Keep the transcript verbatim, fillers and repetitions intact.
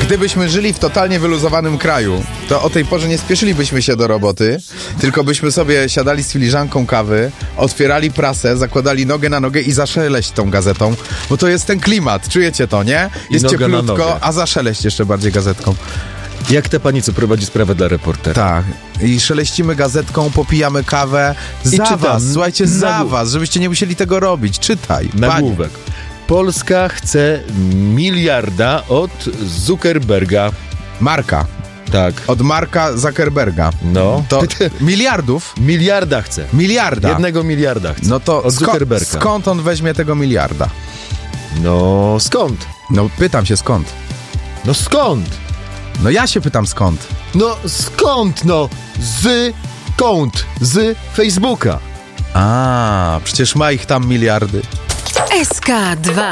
Gdybyśmy żyli w totalnie wyluzowanym kraju, to o tej porze nie spieszylibyśmy się do roboty, tylko byśmy sobie siadali z filiżanką kawy, otwierali prasę, zakładali nogę na nogę i zaszeleść tą gazetą, bo to jest ten klimat, czujecie to, nie? Jest I nogę na cieplutko, nogę. a zaszeleść jeszcze bardziej gazetką. Jak ta pani, co prowadzi sprawę dla reportera. Tak. I szeleścimy gazetką, popijamy kawę. Za I czytam. was, słuchajcie, za Nagłówek. was, żebyście nie musieli tego robić. Czytaj, panie. Nagłówek. Polska chce miliarda od Zuckerberga. Marka. Tak. Od Marka Zuckerberga. No. To miliardów? Miliarda chce. Miliarda. Jednego miliarda chce. No to od sko- Zuckerberga. skąd on weźmie tego miliarda? No skąd? No pytam się skąd. No skąd? No ja się pytam skąd. No skąd no? Z kąt. Z Facebooka. A, przecież ma ich tam miliardy. S K dwa.